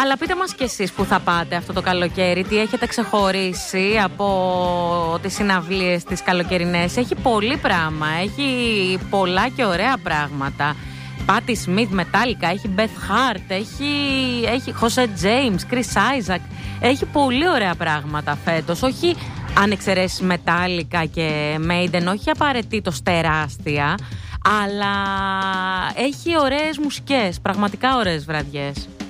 Αλλά πείτε μας κι εσείς που θα πάτε αυτό το καλοκαίρι, τι έχετε ξεχωρίσει από τις συναυλίες τις καλοκαιρινές. Έχει πολύ πράγμα, έχει πολλά και ωραία πράγματα. Patti Smith, Metallica, έχει Beth Hart, έχει Jose James, Chris Isaac. Έχει πολύ ωραία πράγματα φέτος. Όχι αν εξαιρέσεις Metallica και Maiden, όχι απαραίτητος τεράστια, αλλά έχει ωραίες μουσικές, πραγματικά ωραίες βραδιές.